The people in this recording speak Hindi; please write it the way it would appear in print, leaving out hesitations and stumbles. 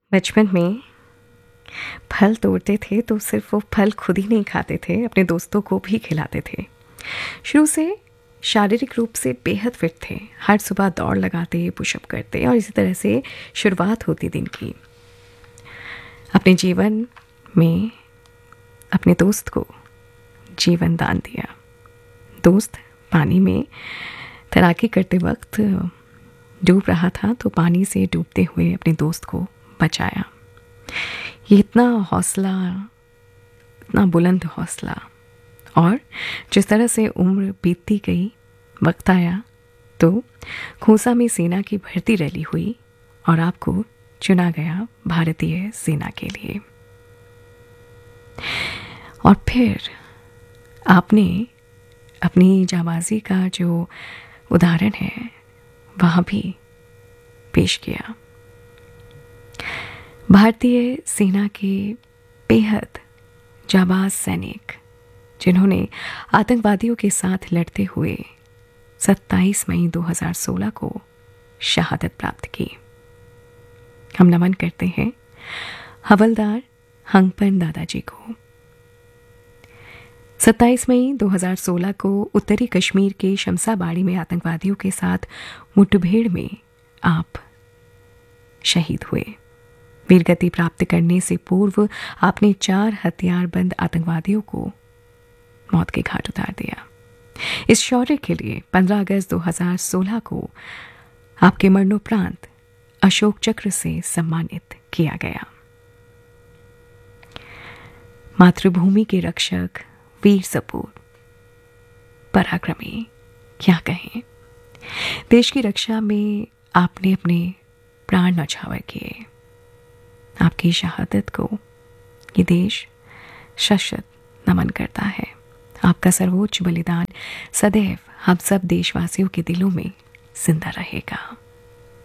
बचपन में फल तोड़ते थे तो सिर्फ वो फल खुद ही नहीं खाते थे, अपने दोस्तों को भी खिलाते थे। शुरू से शारीरिक रूप से बेहद फिट थे। हर सुबह दौड़ लगाते, पुशअप करते और इसी तरह से शुरुआत होती दिन की। अपने जीवन में अपने दोस्त को जीवन दान दिया। दोस्त पानी में तैराकी करते वक्त डूब रहा था तो पानी से डूबते हुए अपने दोस्त को बचाया। ये इतना हौसला, इतना बुलंद हौसला। और जिस तरह से उम्र बीतती गई, वक्त आया तो खोसा में सेना की भर्ती रैली हुई और आपको चुना गया भारतीय सेना के लिए। और फिर आपने अपनी जाबाजी का जो उदाहरण है वहाँ भी पेश किया। भारतीय सेना के बेहद जाबाज सैनिक जिन्होंने आतंकवादियों के साथ लड़ते हुए 27 मई 2016 को शहादत प्राप्त की। हम नमन करते हैं हवलदार हंगपन दादाजी को। 27 मई 2016 को उत्तरी कश्मीर के शमशाबाड़ी में आतंकवादियों के साथ मुठभेड़ में आप शहीद हुए। वीरगति प्राप्त करने से पूर्व आपने 4 हथियारबंद आतंकवादियों को मौत के घाट उतार दिया। इस शौर्य के लिए 15 अगस्त 2016 को आपके मरणोपरांत अशोक चक्र से सम्मानित किया गया। मातृभूमि के रक्षक, वीर सपूत, पराक्रमी, क्या कहें। देश की रक्षा में आपने अपने प्राण न्यौछावर किए। आपकी शहादत को ये देश शत नमन करता है। आपका सर्वोच्च बलिदान सदैव हम सब देशवासियों के दिलों में जिंदा रहेगा।